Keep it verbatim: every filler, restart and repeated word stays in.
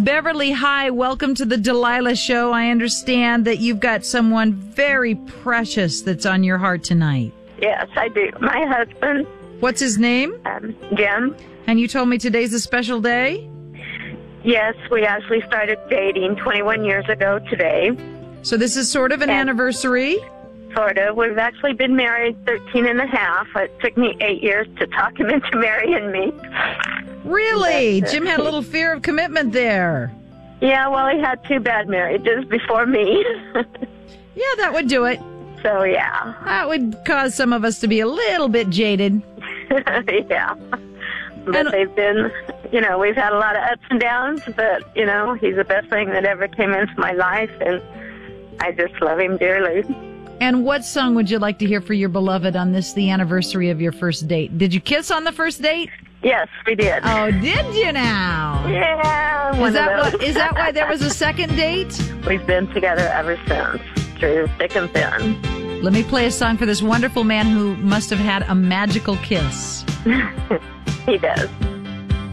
Beverly, hi. Welcome to the Delilah Show. I understand that you've got someone very precious that's on your heart tonight. Yes, I do. My husband. What's his name? Um, Jim. And you told me today's a special day? Yes, we actually started dating twenty-one years ago today. So this is sort of an And- anniversary? Sort of. We've actually been married thirteen and a half. It took me eight years to talk him into marrying me. Really? That's it. Jim had a little fear of commitment there. Yeah, well, he had two bad marriages before me. Yeah, that would do it. So, yeah. That would cause some of us to be a little bit jaded. Yeah. But And- they've been, you know, we've had a lot of ups and downs, but, you know, he's the best thing that ever came into my life, and I just love him dearly. And what song would you like to hear for your beloved on this, the anniversary of your first date? Did you kiss on the first date? Yes, we did. Oh, did you now? Yeah. one Is of that those. what? Is that why there was a second date? We've been together ever since, through thick and thin. Let me play a song for this wonderful man who must have had a magical kiss. He does.